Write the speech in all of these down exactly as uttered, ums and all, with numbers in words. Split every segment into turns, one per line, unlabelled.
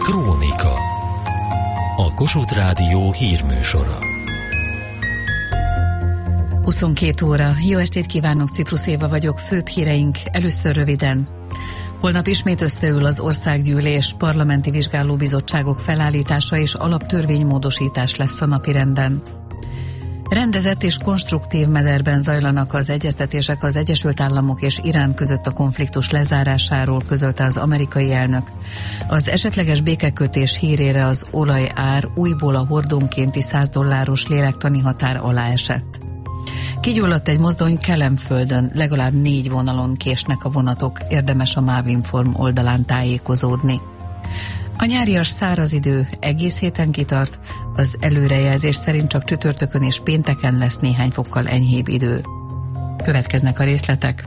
Krónika. A Kossuth Rádió hírműsora.
huszonkét óra. Jó estét kívánok, Ciprus Éva vagyok. Főbb híreink először röviden. Holnap ismét összeül az Országgyűlés, parlamenti vizsgálóbizottságok felállítása és alaptörvénymódosítás lesz a napirenden. Rendezett és konstruktív mederben zajlanak az egyeztetések az Egyesült Államok és Irán között a konfliktus lezárásáról, közölte az amerikai elnök. Az esetleges békekötés hírére az olajár újból a hordónkénti száz dolláros lélektani határ alá esett. Kigyulladt egy mozdony Kelemföldön, legalább négy vonalon késnek a vonatok, érdemes a Mávinform oldalán tájékozódni. A nyárias száraz idő egész héten kitart, az előrejelzés szerint csak csütörtökön és pénteken lesz néhány fokkal enyhébb idő. Következnek a részletek.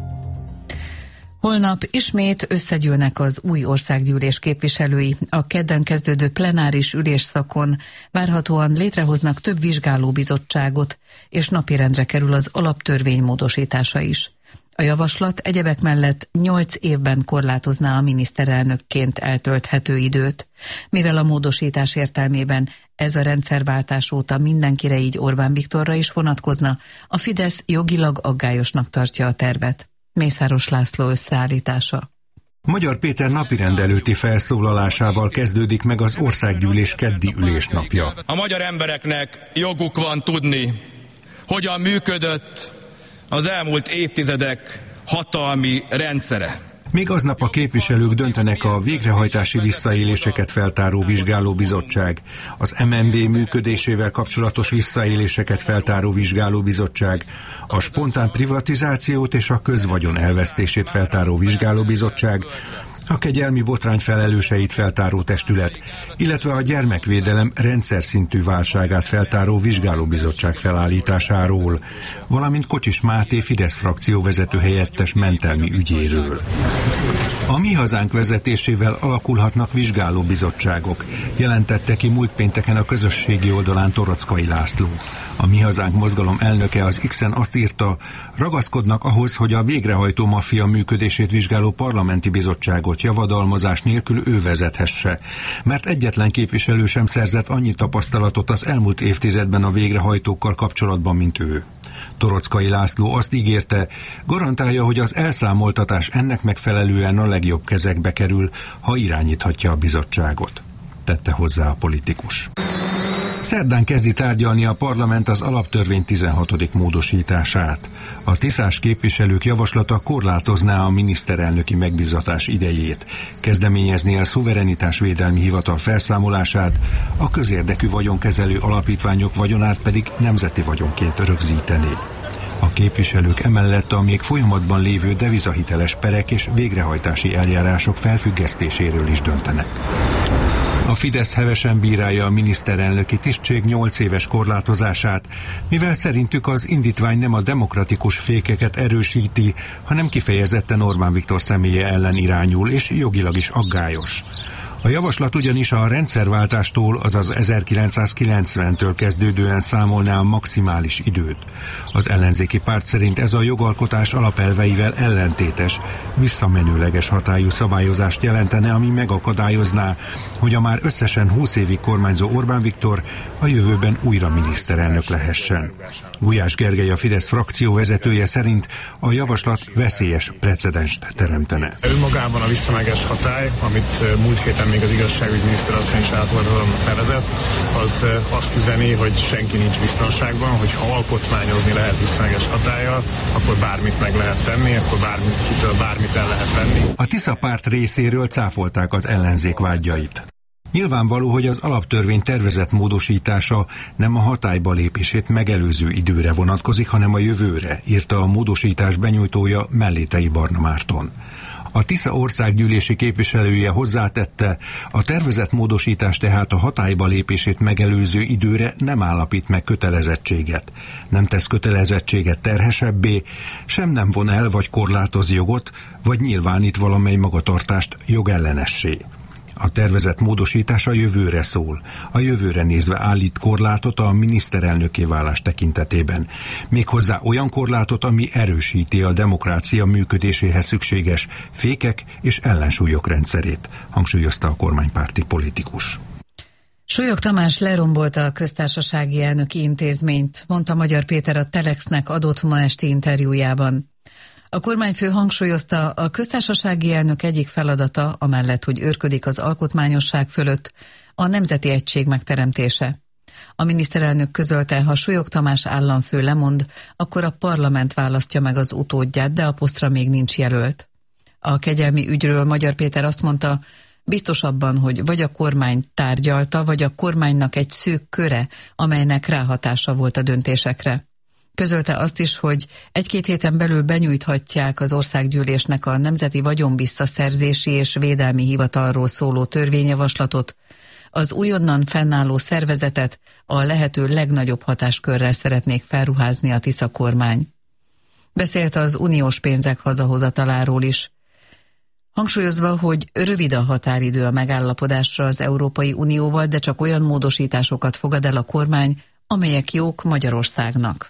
Holnap ismét összegyűlnek az új Országgyűlés képviselői. A kedden kezdődő plenáris ülésszakon várhatóan létrehoznak több vizsgálóbizottságot, és napirendre kerül az alaptörvény módosítása is. A javaslat egyebek mellett nyolc évben korlátozná a miniszterelnökként eltölthető időt. Mivel a módosítás értelmében ez a rendszerváltás óta mindenkire, így Orbán Viktorra is vonatkozna, a Fidesz jogilag aggályosnak tartja a tervet. Mészáros László összeállítása.
Magyar Péter napirend előtti felszólalásával kezdődik meg az Országgyűlés keddi ülésnapja.
A magyar embereknek joguk van tudni, hogyan működött az elmúlt évtizedek hatalmi rendszere.
Még aznap a képviselők döntenek a végrehajtási visszaéléseket feltáró vizsgálóbizottság, az em en bé működésével kapcsolatos visszaéléseket feltáró vizsgálóbizottság, a spontán privatizációt és a közvagyon elvesztését feltáró vizsgálóbizottság, a kegyelmi botrány felelőseit feltáró testület, illetve a gyermekvédelem rendszer szintű válságát feltáró vizsgálóbizottság felállításáról, valamint Kocsis Máté Fidesz frakció vezető helyettes mentelmi ügyéről. A Mi Hazánk vezetésével alakulhatnak vizsgálóbizottságok, jelentette ki múlt pénteken a közösségi oldalán Toroczkai László. A Mi Hazánk mozgalom elnöke az X-en azt írta, ragaszkodnak ahhoz, hogy a végrehajtó maffia működését vizsgáló parlamenti bizottságot javadalmazás nélkül ő vezethesse, mert egyetlen képviselő sem szerzett annyi tapasztalatot az elmúlt évtizedben a végrehajtókkal kapcsolatban, mint ő. Toroczkai László azt ígérte, garantálja, hogy az elszámoltatás ennek megfelelően a legjobb kezekbe kerül, ha irányíthatja a bizottságot, tette hozzá a politikus. Szerdán kezdi tárgyalni a parlament az alaptörvény tizenhatodik módosítását. A tiszás képviselők javaslata korlátozná a miniszterelnöki megbízatás idejét, kezdeményezné a szuverenitásvédelmi hivatal felszámolását, a közérdekű vagyonkezelő alapítványok vagyonát pedig nemzeti vagyonként rögzítené. A képviselők emellett a még folyamatban lévő devizahiteles perek és végrehajtási eljárások felfüggesztéséről is döntenek. A Fidesz hevesen bírálja a miniszterelnöki tisztség nyolc éves korlátozását, mivel szerintük az indítvány nem a demokratikus fékeket erősíti, hanem kifejezetten Orbán Viktor személye ellen irányul, és jogilag is aggályos. A javaslat ugyanis a rendszerváltástól, azaz ezerkilencszázkilencventől kezdődően számolná a maximális időt. Az ellenzéki párt szerint ez a jogalkotás alapelveivel ellentétes, visszamenőleges hatályú szabályozást jelentene, ami megakadályozná, hogy a már összesen húsz évig kormányzó Orbán Viktor a jövőben újra miniszterelnök lehessen. Gulyás Gergely, a Fidesz frakció vezetője szerint a javaslat veszélyes precedenst teremtene.
Önmagában a visszamenőleges hatály, amit múlt héten még az igazságügyminiszter asszony is elfogadónak nevezett, az azt üzeni, hogy senki nincs biztonságban, hogy ha alkotmányozni lehet visszamenőleges hatállyal, akkor bármit meg lehet tenni, akkor bármitől bármit el lehet venni.
A Tisza párt részéről cáfolták az ellenzék vágyait. Nyilvánvaló, hogy az alaptörvény tervezett módosítása nem a hatályba lépését megelőző időre vonatkozik, hanem a jövőre, írta a módosítás benyújtója, Mellétei Barna Márton. A Tisza országgyűlési képviselője hozzátette, a tervezett módosítás tehát a hatályba lépését megelőző időre nem állapít meg kötelezettséget. Nem tesz kötelezettséget terhesebbé, sem nem von el vagy korlátoz jogot, vagy nyilvánít valamely magatartást jogellenessé. A tervezett módosítás a jövőre szól. A jövőre nézve állít korlátot a miniszterelnöké válás tekintetében. Méghozzá olyan korlátot, ami erősíti a demokrácia működéséhez szükséges fékek és ellensúlyok rendszerét, hangsúlyozta a kormánypárti politikus.
Súlyog Tamás lerombolta a köztársasági elnöki intézményt, mondta Magyar Péter a Telexnek adott ma esti interjújában. A kormányfő hangsúlyozta, a köztársasági elnök egyik feladata, amellett, hogy őrködik az alkotmányosság fölött, a nemzeti egység megteremtése. A miniszterelnök közölte, ha Súlyog Tamás államfő lemond, akkor a parlament választja meg az utódját, de a posztra még nincs jelölt. A kegyelmi ügyről Magyar Péter azt mondta, biztos abban, hogy vagy a kormány tárgyalta, vagy a kormánynak egy szűk köre, amelynek ráhatása volt a döntésekre. Közölte azt is, hogy egy-két héten belül benyújthatják az országgyűlésnek a Nemzeti Vagyonvisszaszerzési és Védelmi Hivatalról szóló törvényjavaslatot, az újonnan fennálló szervezetet a lehető legnagyobb hatáskörrel szeretnék felruházni a Tisza kormány. Beszélt az uniós pénzek hazahozataláról is, hangsúlyozva, hogy rövid a határidő a megállapodásra az Európai Unióval, de csak olyan módosításokat fogad el a kormány, amelyek jók Magyarországnak.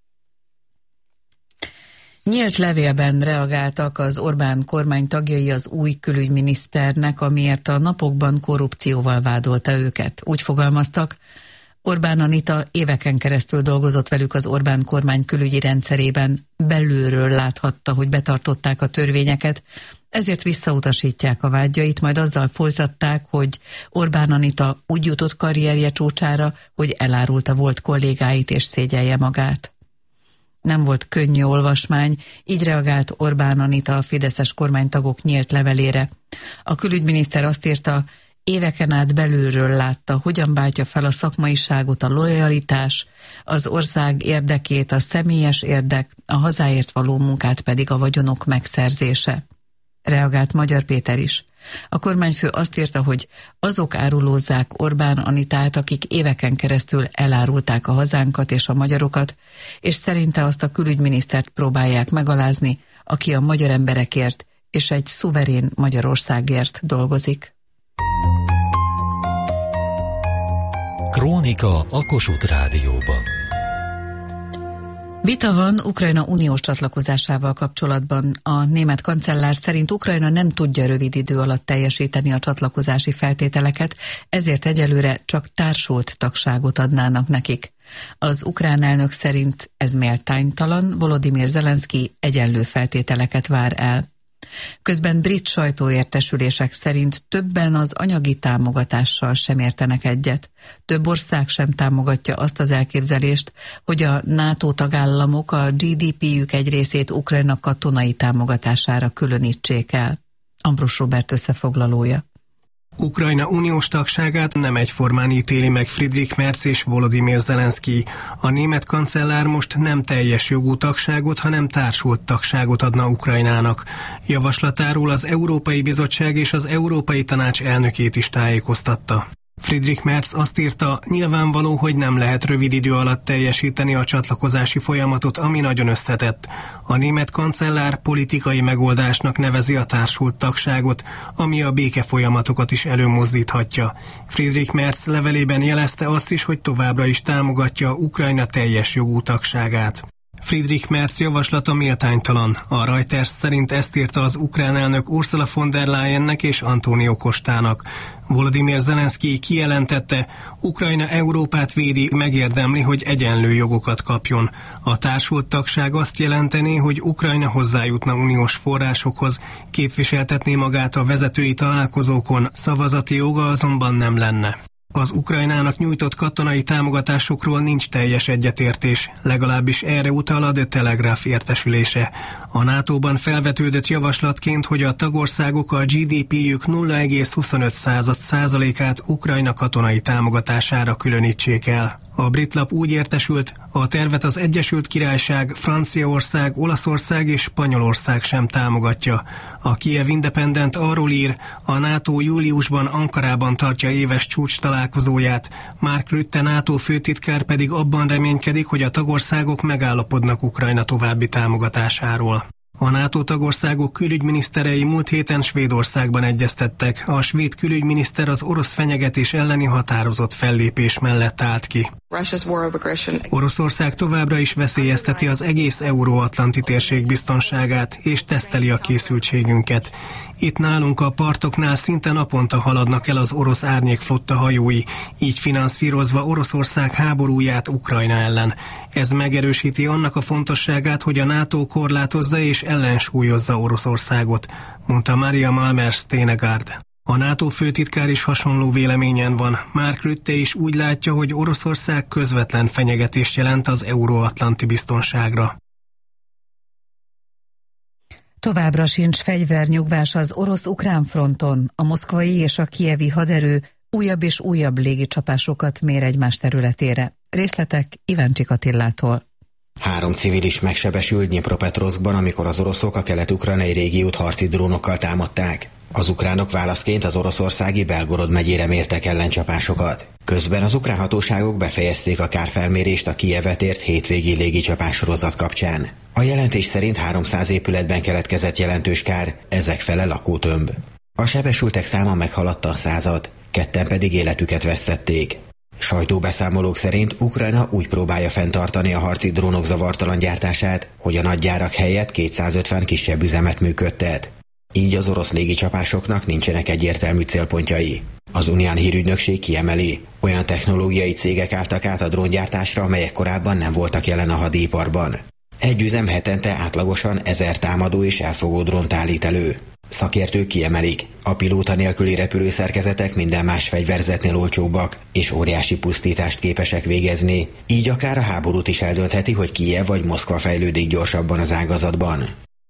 Nyílt levélben reagáltak az Orbán kormány tagjai az új külügyminiszternek, amiért a napokban korrupcióval vádolta őket. Úgy fogalmaztak, Orbán Anita éveken keresztül dolgozott velük az Orbán kormány külügyi rendszerében, belülről láthatta, hogy betartották a törvényeket, ezért visszautasítják a vádjait, majd azzal folytatták, hogy Orbán Anita úgy jutott karrierje csúcsára, hogy elárulta volt kollégáit és szégyelje magát. Nem volt könnyű olvasmány, így reagált Orbán Anita a fideszes kormánytagok nyílt levelére. A külügyminiszter azt írta, éveken át belülről látta, hogyan bántja fel a szakmaiságot a lojalitás, az ország érdekét, a személyes érdek, a hazáért való munkát pedig a vagyonok megszerzése. Reagált Magyar Péter is. A kormányfő azt írta, hogy azok árulózzák Orbán Anitát, akik éveken keresztül elárulták a hazánkat és a magyarokat, és szerinte azt a külügyminisztert próbálják megalázni, aki a magyar emberekért és egy szuverén Magyarországért dolgozik.
Krónika a Kossuth Rádióban.
Vita van Ukrajna uniós csatlakozásával kapcsolatban. A német kancellár szerint Ukrajna nem tudja rövid idő alatt teljesíteni a csatlakozási feltételeket, ezért egyelőre csak társult tagságot adnának nekik. Az ukrán elnök szerint ez méltánytalan, Volodymyr Zelenszky egyenlő feltételeket vár el. Közben brit sajtóértesülések szerint többen az anyagi támogatással sem értenek egyet. Több ország sem támogatja azt az elképzelést, hogy a NATO tagállamok a gé dé pé-jük egy részét Ukrajna katonai támogatására különítsék el. Ambrus Róbert összefoglalója.
Ukrajna uniós tagságát nem egyformán ítéli meg Friedrich Merz és Volodymyr Zelenszky. A német kancellár most nem teljes jogú tagságot, hanem társult tagságot adna Ukrajnának. Javaslatáról az Európai Bizottság és az Európai Tanács elnökét is tájékoztatta. Friedrich Merz azt írta, nyilvánvaló, hogy nem lehet rövid idő alatt teljesíteni a csatlakozási folyamatot, ami nagyon összetett. A német kancellár politikai megoldásnak nevezi a társult tagságot, ami a béke folyamatokat is előmozdíthatja. Friedrich Merz levelében jelezte azt is, hogy továbbra is támogatja Ukrajna teljes jogú tagságát. Friedrich Merz javaslata méltánytalan. A Reuters szerint ezt írta az ukrán elnök Ursula von der Leyennek és Antonio Costának. Volodymyr Zelenszky kijelentette, Ukrajna Európát védi, megérdemli, hogy egyenlő jogokat kapjon. A társult tagság azt jelenteni, hogy Ukrajna hozzájutna uniós forrásokhoz, képviseltetné magát a vezetői találkozókon, szavazati joga azonban nem lenne. Az Ukrajnának nyújtott katonai támogatásokról nincs teljes egyetértés, legalábbis erre utal a The Telegraph értesülése. A nátóban felvetődött javaslatként, hogy a tagországok a gé dé pé-jük nulla egész huszonöt százalékát Ukrajna katonai támogatására különítsék el. A brit lap úgy értesült, a tervet az Egyesült Királyság, Franciaország, Olaszország és Spanyolország sem támogatja. A Kiev Independent arról ír, a NATO júliusban Ankarában tartja éves csúcs találkozóját, Mark Rutte NATO főtitkár pedig abban reménykedik, hogy a tagországok megállapodnak Ukrajna további támogatásáról. A NATO tagországok külügyminiszterei múlt héten Svédországban egyeztettek. A svéd külügyminiszter az orosz fenyegetés elleni határozott fellépés mellett állt ki. Oroszország továbbra is veszélyezteti az egész euróatlanti térség biztonságát, és teszteli a készültségünket. Itt nálunk a partoknál szinte naponta haladnak el az orosz árnyékflotta hajói, így finanszírozva Oroszország háborúját Ukrajna ellen. Ez megerősíti annak a fontosságát, hogy a NATO korlátozza és ellensúlyozza Oroszországot, mondta Maria Malmers-Stenegard. A NATO főtitkár is hasonló véleményen van. Mark Rutte is úgy látja, hogy Oroszország közvetlen fenyegetést jelent az euróatlanti biztonságra.
Továbbra sincs fegyvernyugvás az orosz-ukrán fronton. A moszkvai és a kijevi haderő újabb és újabb légicsapásokat mér egymás területére. Részletek Iváncsik Attillától.
Három civil is megsebesült Dnyipropetrowskban, amikor az oroszok a kelet-ukrajnai régiót harci drónokkal támadták. Az ukránok válaszként az oroszországi Belgorod megyére mértek ellencsapásokat. Közben az ukrán hatóságok befejezték a kárfelmérést a Kijevet ért hétvégi légicsapás sorozat kapcsán. A jelentés szerint háromszáz épületben keletkezett jelentős kár, ezek fele lakótömb. A sebesültek száma meghaladta a százat, ketten pedig életüket vesztették. Sajtóbeszámolók szerint Ukrajna úgy próbálja fenntartani a harci drónok zavartalan gyártását, hogy a nagygyárak helyett kétszázötven kisebb üzemet működtet. Így az orosz légicsapásoknak nincsenek egyértelmű célpontjai. Az Unián hírügynökség kiemeli, olyan technológiai cégek álltak át a dróngyártásra, amelyek korábban nem voltak jelen a hadiiparban. Egy üzem hetente átlagosan ezer támadó és elfogó drónt állít elő. Szakértők kiemelik, a pilóta nélküli repülőszerkezetek minden más fegyverzetnél olcsóbbak, és óriási pusztítást képesek végezni, így akár a háborút is eldöntheti, hogy Kijev vagy Moszkva fejlődik gyorsabban az ágazatban.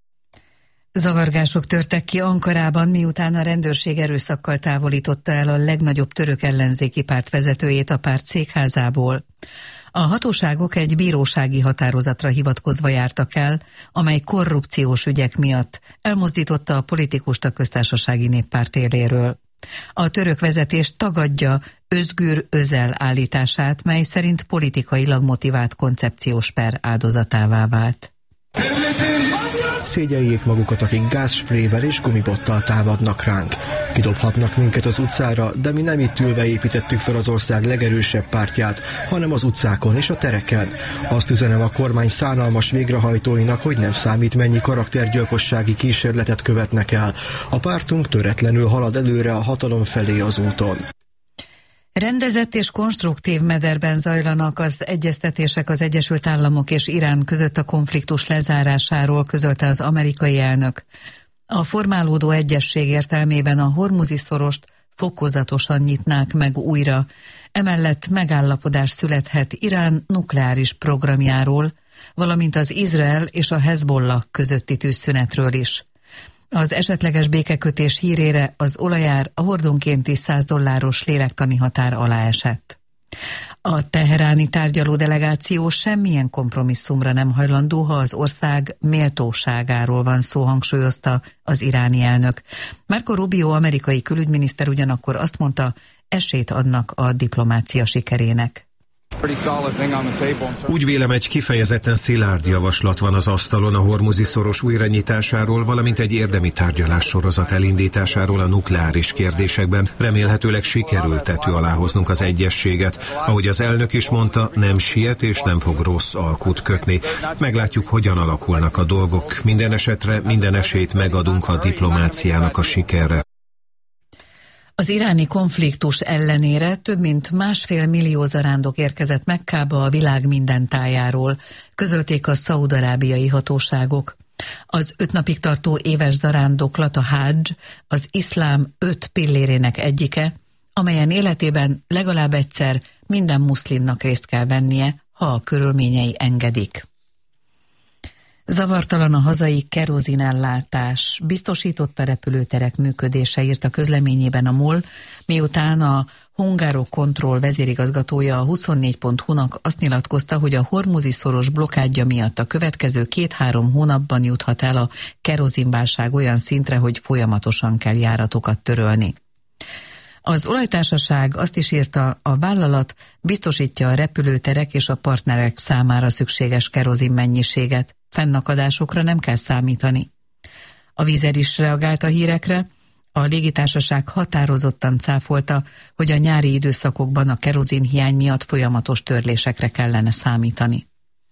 Zavargások törtek ki Ankarában, miután a rendőrség erőszakkal távolította el a legnagyobb török ellenzéki párt vezetőjét a párt székházából. A hatóságok egy bírósági határozatra hivatkozva jártak el, amely korrupciós ügyek miatt elmozdította a politikust a Köztársasági Néppárt éléről. A török vezetés tagadja Özgür Özel állítását, mely szerint politikailag motivált koncepciós per áldozatává vált.
Szégyeljék magukat, akik gázsprével és gumibottal támadnak ránk. Kidobhatnak minket az utcára, de mi nem itt ülve építettük fel az ország legerősebb pártját, hanem az utcákon és a tereken. Azt üzenem a kormány szánalmas végrehajtóinak, hogy nem számít, mennyi karaktergyilkossági kísérletet követnek el. A pártunk töretlenül halad előre a hatalom felé az úton.
Rendezett és konstruktív mederben zajlanak az egyeztetések az Egyesült Államok és Irán között a konfliktus lezárásáról, közölte az amerikai elnök. A formálódó egyezség értelmében a Hormuzi szorost fokozatosan nyitnák meg újra. Emellett megállapodás születhet Irán nukleáris programjáról, valamint az Izrael és a Hezbollah közötti tűzszünetről is. Az esetleges békekötés hírére az olajár a hordonkénti száz dolláros lélektani határ alá esett. A teheráni tárgyaló delegáció semmilyen kompromisszumra nem hajlandó, ha az ország méltóságáról van szó, hangsúlyozta az iráni elnök. Marco Rubio amerikai külügyminiszter ugyanakkor azt mondta, esélyt adnak a diplomácia sikerének.
Úgy vélem, egy kifejezetten szilárd javaslat van az asztalon a Hormuzi szoros újranyitásáról, valamint egy érdemi tárgyalássorozat elindításáról a nukleáris kérdésekben. Remélhetőleg sikerül tető alá hoznunk az egyezséget. Ahogy az elnök is mondta, nem siet és nem fog rossz alkut kötni. Meglátjuk, hogyan alakulnak a dolgok. Minden esetre minden esélyt megadunk a diplomáciának a sikerre.
Az iráni konfliktus ellenére több mint másfél millió zarándok érkezett Mekkába a világ minden tájáról, közölték a szaúd-arábiai hatóságok. Az öt napig tartó éves zarándoklat, a hadzs, az iszlám öt pillérének egyike, amelyen életében legalább egyszer minden muszlimnak részt kell vennie, ha a körülményei engedik. Zavartalan a hazai kerozinellátás, biztosította repülőterek működése, írt a közleményében a MOL, miután a Hungarocontrol vezérigazgatója a huszonnégy pont hu-nak azt nyilatkozta, hogy a Hormuzi szoros blokkádja miatt a következő két-három hónapban juthat el a kerozinválság olyan szintre, hogy folyamatosan kell járatokat törölni. Az olajtársaság azt is írta, a vállalat biztosítja a repülőterek és a partnerek számára szükséges kerozin mennyiséget. Fennakadásokra nem kell számítani. A Vizer is reagált a hírekre. A légitársaság határozottan cáfolta, hogy a nyári időszakokban a kerozin hiány miatt folyamatos törlésekre kellene számítani.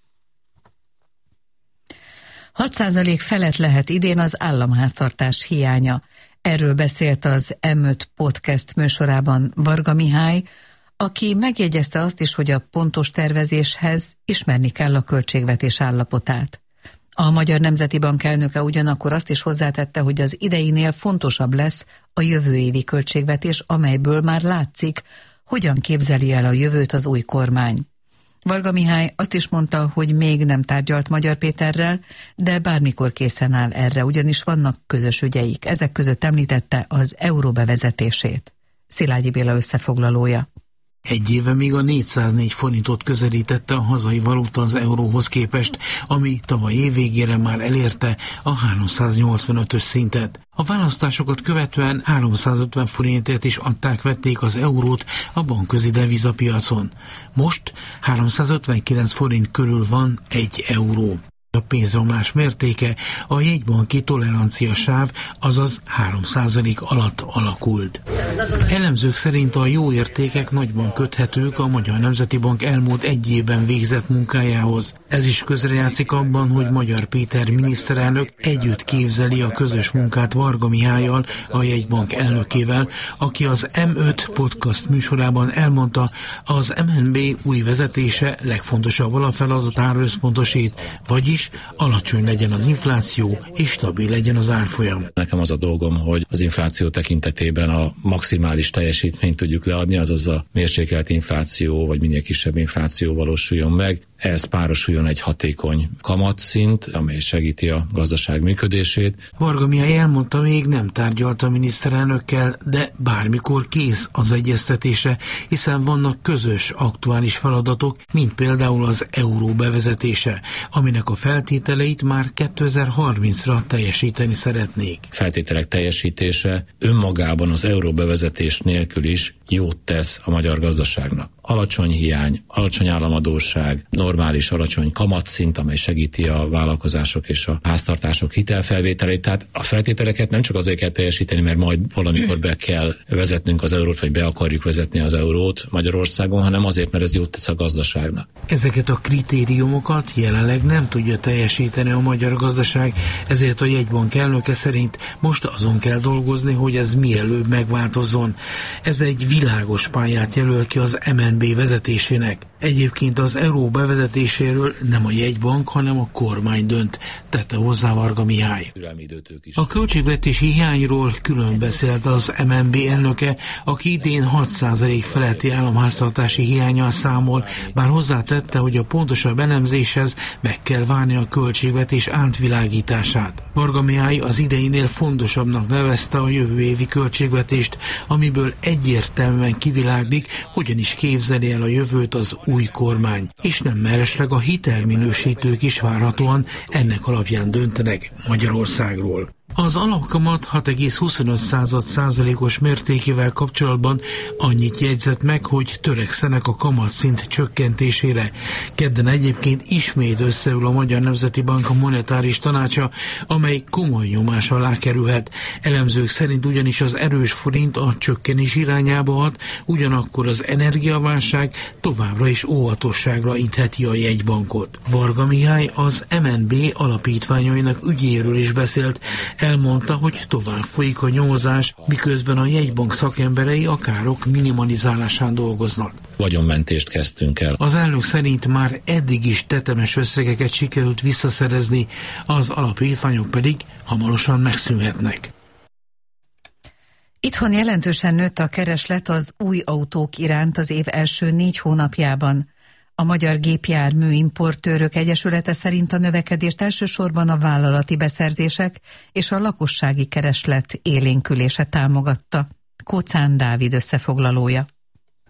hat százalék felett lehet idén az államháztartás hiánya. Erről beszélt az em öt podcast műsorában Varga Mihály, aki megjegyezte azt is, hogy a pontos tervezéshez ismerni kell a költségvetés állapotát. A Magyar Nemzeti Bank elnöke ugyanakkor azt is hozzátette, hogy az ideinél fontosabb lesz a jövő évi költségvetés, amelyből már látszik, hogyan képzeli el a jövőt az új kormány. Varga Mihály azt is mondta, hogy még nem tárgyalt Magyar Péterrel, de bármikor készen áll erre, ugyanis vannak közös ügyeik. Ezek között említette az euró bevezetését. Szilágyi Béla összefoglalója.
Egy éve még a négyszáznégy forintot közelítette a hazai valuta az euróhoz képest, ami tavaly év végére már elérte a háromszáznyolcvanötös szintet. A választásokat követően háromszázötven forintért is adták-vették az eurót a bankközi devizapiacon. Most háromszázötvenkilenc forint körül van egy euró. A pénzromlás mértéke a jegybanki toleranciasáv, azaz három százalék alatt alakult. Elemzők szerint a jó értékek nagyban köthetők a Magyar Nemzeti Bank elmúlt egy évben végzett munkájához. Ez is közrejátszik abban, hogy Magyar Péter miniszterelnök együtt képzeli a közös munkát Varga Mihállyal, a jegybank elnökével, aki az em öt podcast műsorában elmondta, az em en bé új vezetése legfontosabb alapfeladatára összpontosít, vagyis alacsony legyen az infláció, és stabil legyen az árfolyam.
Nekem az a dolgom, hogy az infláció tekintetében a maximális teljesítményt tudjuk leadni, azaz a mérsékelt infláció, vagy minél kisebb infláció valósuljon meg. Ehhez párosuljon egy hatékony kamatszint, amely segíti a gazdaság működését.
Varga Mihály elmondta, még nem tárgyalt a miniszterelnökkel, de bármikor kész az egyeztetésre, hiszen vannak közös, aktuális feladatok, mint például az euró bevezetése, aminek a feltételeit már kétezer-harmincra teljesíteni szeretnék.
Feltételek teljesítése önmagában az euró bevezetés nélkül is jót tesz a magyar gazdaságnak. Alacsony hiány, alacsony államadósság, normális, alacsony kamatszint, amely segíti a vállalkozások és a háztartások hitelfelvételét. Tehát a feltételeket nem csak azért kell teljesíteni, mert majd valamikor be kell vezetnünk az eurót, vagy be akarjuk vezetni az eurót Magyarországon, hanem azért, mert ez jót tesz a gazdaságnak.
Ezeket a kritériumokat jelenleg nem tudja teljesíteni a magyar gazdaság, ezért a jegybank elnöke szerint most azon kell dolgozni, hogy ez mielőbb megváltozzon. Ez egy világos pályát jelöl ki az em en bé vezetésének. Egyébként az euró bevezetéséről nem a jegybank, hanem a kormány dönt, tette hozzá Varga Mihály. A költségvetési hiányról külön beszélt az em en bé elnöke, aki idén hat százalék feletti államháztartási hiánnyal számol, bár hozzátette, hogy a pontosabb elemzéshez meg kell várni a költségvetés átvilágítását. Varga Mihály az ideinél fontosabbnak nevezte a jövő évi költségvetést, amiből egyértelműen kiviláglik, hogyan is képzeli el a jövőt az új kormány, és nem mellesleg a hitelminősítők is várhatóan ennek alapján döntenek Magyarországról. Az alapkamat hat egész huszonöt százalékos mértékével kapcsolatban annyit jegyzett meg, hogy törekszenek a kamatszint csökkentésére. Kedden egyébként ismét összeül a Magyar Nemzeti Bank a monetáris tanácsa, amely komoly nyomás alá kerülhet. Elemzők szerint ugyanis az erős forint a csökkenés irányába hat, ugyanakkor az energiaválság továbbra is óvatosságra intheti a jegybankot. Varga Mihály az em en bé alapítványainak ügyéről is beszélt. Elmondta, hogy tovább folyik a nyomozás, miközben a jegybank szakemberei a károk minimalizálásán dolgoznak.
Vagyonmentést kezdtünk el.
Az elnök szerint már eddig is tetemes összegeket sikerült visszaszerezni, az alapítványok pedig hamarosan megszűnhetnek.
Itthon jelentősen nőtt a kereslet az új autók iránt az év első négy hónapjában. A Magyar Gépjármű Importőrök Egyesülete szerint a növekedést elsősorban a vállalati beszerzések és a lakossági kereslet élénkülése támogatta. Kóczán Dávid összefoglalója.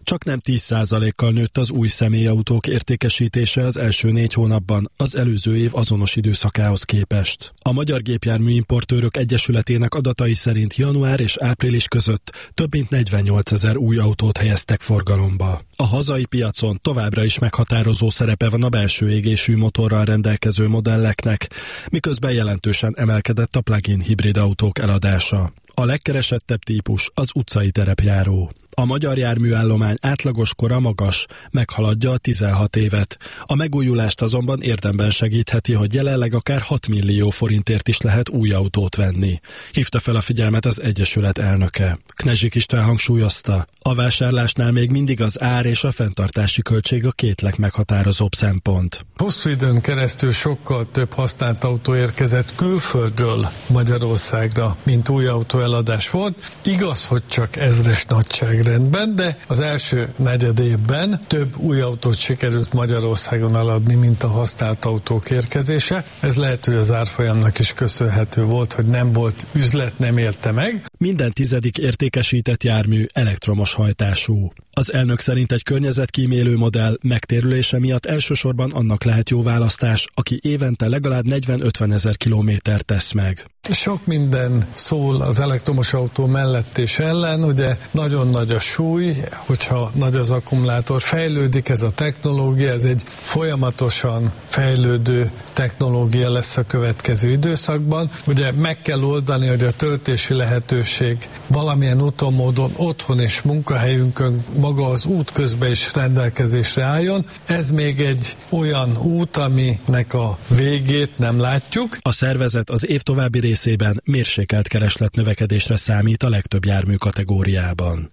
Csak nem tíz százalékkal nőtt az új személyautók értékesítése az első négy hónapban az előző év azonos időszakához képest. A Magyar Gépjármű Importőrök Egyesületének adatai szerint január és április között több mint negyvennyolcezer új autót helyeztek forgalomba. A hazai piacon továbbra is meghatározó szerepe van a belső égésű motorral rendelkező modelleknek, miközben jelentősen emelkedett a plug-in hibrid autók eladása. A legkeresettebb típus az utcai terepjáró. A magyar járműállomány átlagos kora magas, meghaladja a tizenhat évet. A megújulást azonban érdemben segítheti, hogy jelenleg akár hat millió forintért is lehet új autót venni. Hívta fel a figyelmet az Egyesület elnöke. Knezsik István hangsúlyozta, a vásárlásnál még mindig az ár és a fenntartási költség a két legmeghatározóbb szempont.
Hosszú időn keresztül sokkal több használt autó érkezett külföldről Magyarországra, mint új autóeladás volt. Igaz, hogy csak ezres nagyságrendben, de az első negyed évben több új autót sikerült Magyarországon eladni, mint a használt autók érkezése. Ez lehet, hogy az árfolyamnak is köszönhető volt, hogy nem volt üzlet, nem érte meg.
Minden tizedik értékesített jármű elektromos hajtású. Az elnök szerint egy környezetkímélő modell megtérülése miatt elsősorban annak lehet jó választás, aki évente legalább negyven-ötven ezer kilométert tesz meg.
Sok minden szól az elektromos autó mellett és ellen, ugye nagyon nagy a súly, hogyha nagy az akkumulátor, fejlődik ez a technológia, ez egy folyamatosan fejlődő technológia lesz a következő időszakban. Ugye meg kell oldani, hogy a töltési lehetőség valamilyen úton, módon otthon és munkahelyünkön maga az út közben is rendelkezésre álljon. Ez még egy olyan út, aminek a végét nem látjuk.
A szervezet az év további részében mérsékelt kereslet növekedésre számít a legtöbb jármű kategóriában.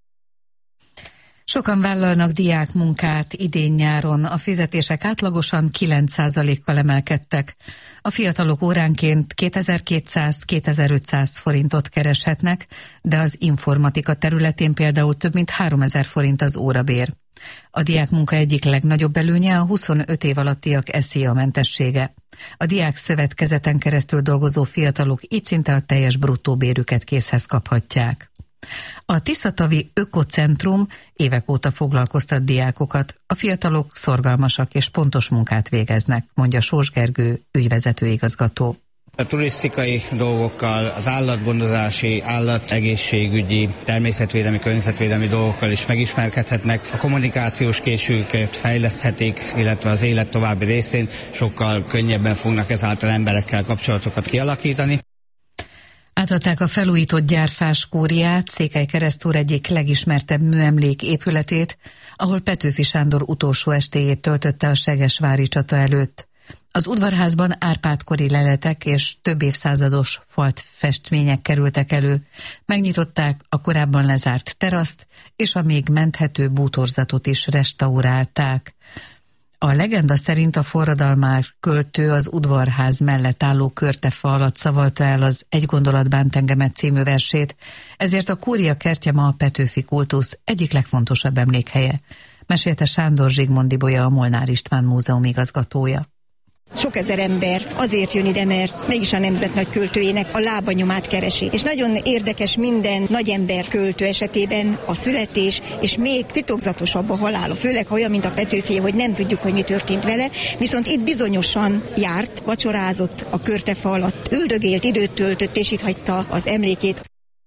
Sokan vállalnak diákmunkát idén-nyáron, a fizetések átlagosan kilenc százalékkal emelkedtek. A fiatalok óránként kétezer-kétszáz-kétezer-ötszáz forintot kereshetnek, de az informatika területén például több mint háromezer forint az órabér. A diákmunka egyik legnagyobb előnye a huszonöt év alattiak es zé á mentessége. A diák szövetkezeten keresztül dolgozó fiatalok így szinte a teljes bruttó bérüket készhez kaphatják. A Tiszatavi Ökocentrum évek óta foglalkoztat diákokat. A fiatalok szorgalmasak és pontos munkát végeznek, mondja Sós Gergő ügyvezető igazgató.
A turisztikai dolgokkal, az állatgondozási, állategészségügyi, természetvédelmi, környezetvédelmi dolgokkal is megismerkedhetnek. A kommunikációs készségüket fejleszthetik, illetve az élet további részén sokkal könnyebben fognak ezáltal emberekkel kapcsolatokat kialakítani.
Átadták a felújított gyárfás kúriát, Székelykeresztúr egyik legismertebb műemlék épületét, ahol Petőfi Sándor utolsó estéjét töltötte a segesvári csata előtt. Az udvarházban Árpád-kori leletek és több évszázados falt festmények kerültek elő. Megnyitották a korábban lezárt teraszt, és a még menthető bútorzatot is restaurálták. A legenda szerint a forradalmár költő az udvarház mellett álló körtefa alatt szavalta el az Egy gondolat bánt engemet című versét, ezért a kúria kertje ma a Petőfi kultusz egyik legfontosabb emlékhelye, mesélte Sándor Zsigmond Ibolya, a Molnár István Múzeum igazgatója.
Sok ezer ember azért jön ide, mert mégis a nemzet nagy költőjének a lábanyomát keresi. És nagyon érdekes minden nagyember költő esetében a születés, és még titokzatosabb a halála, főleg olyan, mint a Petőfi, hogy nem tudjuk, hogy mi történt vele, viszont itt bizonyosan járt, vacsorázott a körtefa alatt, üldögélt, időt töltött, és itt hagyta az emlékét.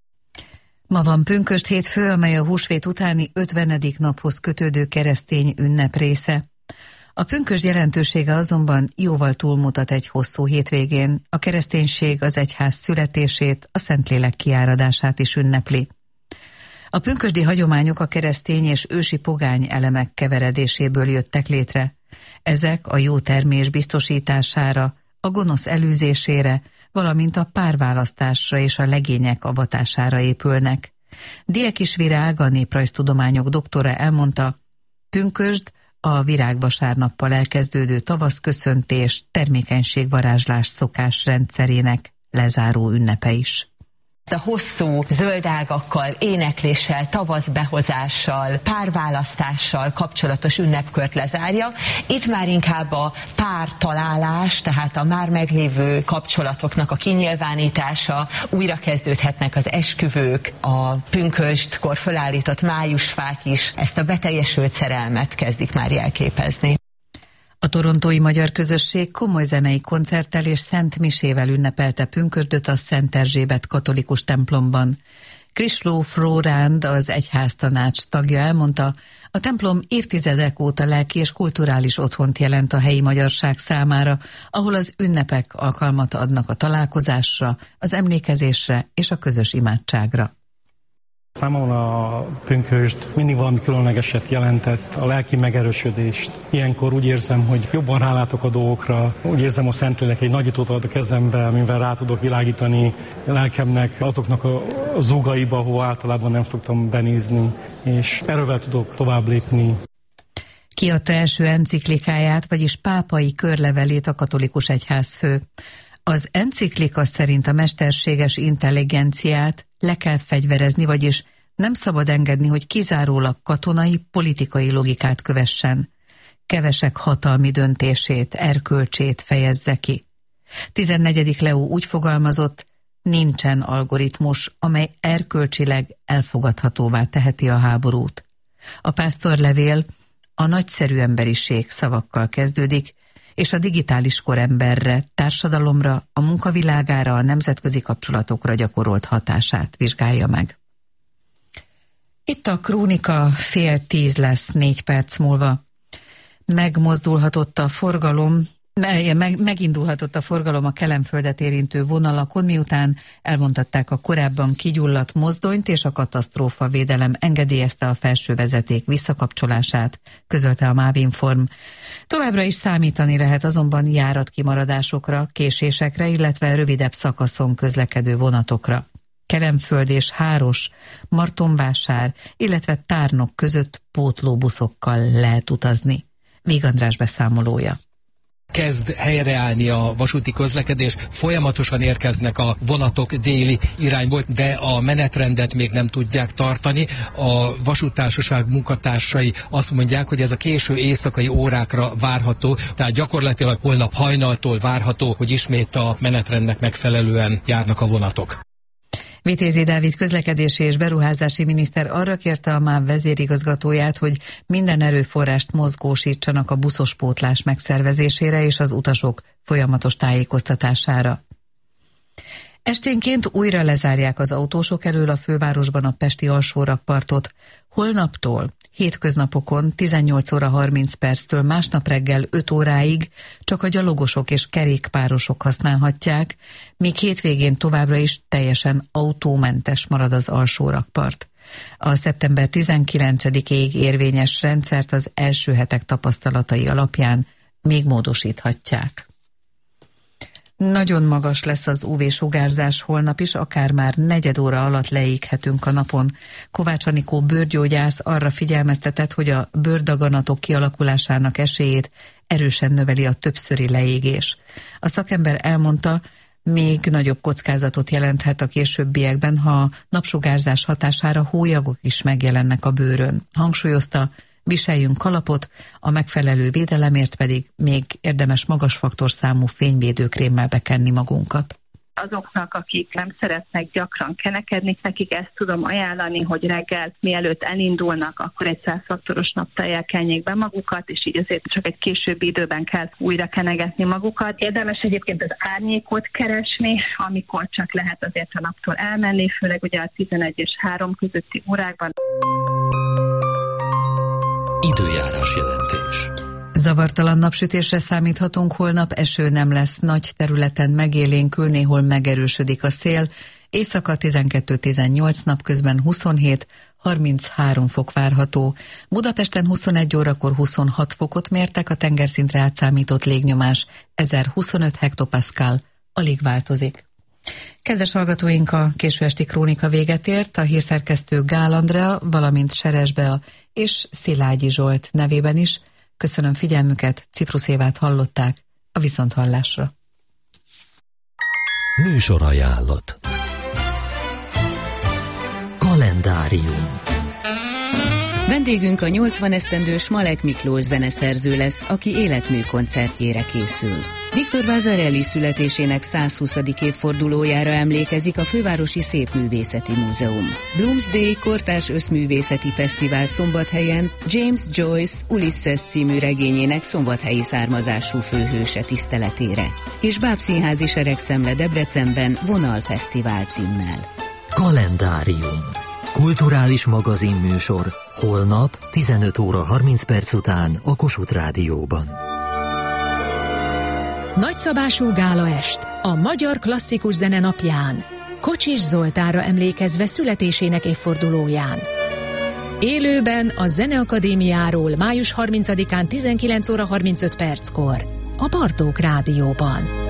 Ma van pünkösd hétfő, amely a húsvét utáni ötvenedik naphoz kötődő keresztény ünnep része. A pünkösd jelentősége azonban jóval túlmutat egy hosszú hétvégén. A kereszténység az egyház születését, a Szentlélek kiáradását is ünnepli. A pünkösdi hagyományok a keresztény és ősi pogány elemek keveredéséből jöttek létre. Ezek a jó termés biztosítására, a gonosz elűzésére, valamint a párválasztásra és a legények avatására épülnek. Diekis Virág, a néprajztudományok doktora elmondta, pünkösd a virágvasárnappal elkezdődő tavaszköszöntés, termékenységvarázslás szokás rendszerének lezáró ünnepe is.
A hosszú zöldágakkal, énekléssel, tavaszbehozással, párválasztással kapcsolatos ünnepkört lezárja. Itt már inkább a pártalálás, tehát a már meglévő kapcsolatoknak a kinyilvánítása, újra kezdődhetnek az esküvők, a pünkösdkor fölállított májusfák is ezt a beteljesült szerelmet kezdik már jelképezni.
A torontói magyar közösség komoly zenei koncerttel és szent misével ünnepelte pünkösdöt a Szent Erzsébet katolikus templomban. Kristóf Róránd, az egyháztanács tagja elmondta, a templom évtizedek óta lelki és kulturális otthont jelent a helyi magyarság számára, ahol az ünnepek alkalmat adnak a találkozásra, az emlékezésre és a közös imádságra.
Számomra a pünkösd mindig valami különlegeset jelentett, a lelki megerősödést. Ilyenkor úgy érzem, hogy jobban rálátok a dolgokra, úgy érzem, a Szentlélek egy nagyítót ad a kezembe, amivel rá tudok világítani a lelkemnek azoknak a zugaiba, ahol általában nem szoktam benézni, és erővel tudok tovább lépni.
Kiadta első enciklikáját, vagyis pápai körlevelét a katolikus egyházfő. Az enciklika szerint a mesterséges intelligenciát le kell fegyverezni, vagyis nem szabad engedni, hogy kizárólag katonai, politikai logikát kövessen. Kevesek hatalmi döntését, erkölcsét fejezze ki. tizennegyedik Leó úgy fogalmazott, nincsen algoritmus, amely erkölcsileg elfogadhatóvá teheti a háborút. A pásztorlevél a nagyszerű emberiség szavakkal kezdődik, és a digitális koremberre, társadalomra, a munkavilágára, a nemzetközi kapcsolatokra gyakorolt hatását vizsgálja meg. Itt a krónika, fél tíz lesz négy perc múlva. Megmozdulhatott a forgalom, meg, megindulhatott a forgalom a Kelenföldet érintő vonalakon, miután elvontatták a korábban kigyulladt mozdonyt, és a katasztrófavédelem engedélyezte a felső vezeték visszakapcsolását, közölte a Mávinform. Továbbra is számítani lehet azonban járatkimaradásokra, késésekre, illetve rövidebb szakaszon közlekedő vonatokra. Kelenföld és Háros, Martonvásár, illetve Tárnok között pótlóbuszokkal lehet utazni. Víg András beszámolója.
Kezd helyreállni a vasúti közlekedés, folyamatosan érkeznek a vonatok déli irányból, de a menetrendet még nem tudják tartani. A vasúttársaság munkatársai azt mondják, hogy ez a késő éjszakai órákra várható, tehát gyakorlatilag holnap hajnaltól várható, hogy ismét a menetrendnek megfelelően járnak a vonatok.
Vitézi Dávid közlekedési és beruházási miniszter arra kérte a MÁV vezérigazgatóját, hogy minden erőforrást mozgósítsanak a buszos pótlás megszervezésére és az utasok folyamatos tájékoztatására. Esténként újra lezárják az autósok elől a fővárosban a pesti alsórakpartot. Holnaptól, hétköznapokon tizennyolc óra harminc perctől másnap reggel öt óráig csak a gyalogosok és kerékpárosok használhatják, míg hétvégén továbbra is teljesen autómentes marad az alsórakpart. A szeptember tizenkilencedikéig érvényes rendszert az első hetek tapasztalatai alapján még módosíthatják. Nagyon magas lesz az ú vé-sugárzás holnap is, akár már negyed óra alatt leéghetünk a napon. Kovács Anikó bőrgyógyász arra figyelmeztetett, hogy a bőrdaganatok kialakulásának esélyét erősen növeli a többszöri leégés. A szakember elmondta, még nagyobb kockázatot jelenthet a későbbiekben, ha a napsugárzás hatására hólyagok is megjelennek a bőrön. Hangsúlyozta, viseljünk kalapot, a megfelelő védelemért pedig még érdemes magas faktorszámú fényvédőkrémmel bekenni magunkat.
Azoknak, akik nem szeretnek gyakran kenekedni, nekik ezt tudom ajánlani, hogy reggel mielőtt elindulnak, akkor egy száz faktoros naptejjel kenjék be magukat, és így azért csak egy későbbi időben kell újra kenegetni magukat. Érdemes egyébként az árnyékot keresni, amikor csak lehet azért a naptól elmenni, főleg ugye a tizenegy és három közötti órákban.
Időjárás jelentés.
Zavartalan napsütésre számíthatunk holnap, eső nem lesz, nagy területen megélénkül, néhol megerősödik a szél, éjszaka tizenkettő-tizennyolc, napközben huszonhét harminchárom fok várható. Budapesten huszonegy órakor huszonhat fokot mértek, a tengerszintre átszámított légnyomás ezerhuszonöt hektopaszkál, alig változik. Kedves hallgatóink, a késő esti krónika véget ért, a hírszerkesztő Gál Andrea, valamint Seres Bea és Szilágyi Zsolt nevében is. Köszönöm figyelmüket, Ciprusz Évát hallották, a viszonthallásra.
Műsor ajánlott. Kalendárium.
Vendégünk a nyolcvan esztendős Malek Miklós zeneszerző lesz, aki életmű koncertjére készül. Viktor Vasarely születésének százhuszadik évfordulójára emlékezik a Fővárosi Szépművészeti Múzeum. Bloomsday kortárs összművészeti fesztivál Szombathelyen James Joyce Ulysses című regényének szombathelyi származású főhőse tiszteletére, és Bábszínházi Seregszemle Debrecenben Vonalfesztivál címmel.
Kalendárium. Kulturális magazinműsor holnap tizenöt óra harminc perc után a Kossuth Rádióban.
Nagyszabású gálaest a magyar klasszikus zene napján, Kocsis Zoltánra emlékezve születésének évfordulóján. Élőben a Zeneakadémiáról május harmincadikán tizenkilenc óra harmincöt perckor a Bartók Rádióban.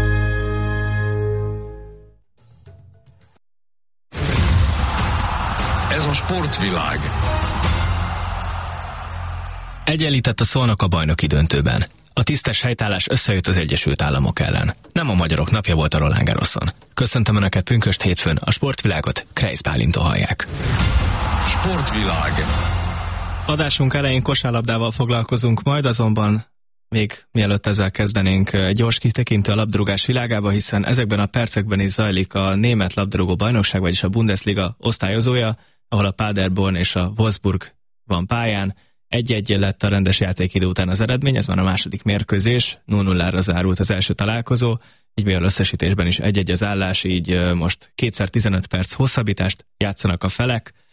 Ez a sportvilág.
Egyenlített a Szolnok a bajnoki döntőben. A tisztes helytállás összejött az Egyesült Államok ellen. Nem a magyarok napja volt a Roland Garroson. Köszöntöm Önöket pünkösd hétfőn, a sportvilágot Kreisz Bálinttól hallják.
Sportvilág.
Adásunk elején kosárlabdával foglalkozunk, majd azonban még mielőtt ezzel kezdenénk, egy gyors kitekintő a labdarúgás világába, hiszen ezekben a percekben is zajlik a német labdarúgó bajnokság, vagyis a Bundesliga osztályozója, ahol a Paderborn és a Wolfsburg van pályán. Egy-egy lett a rendes játékidő után az eredmény, ez már a második mérkőzés, nulla nullára zárult az első találkozó, így mivel összesítésben is egy-egy az állás, így most kétszer tizenöt perc hosszabbítást játszanak a felek,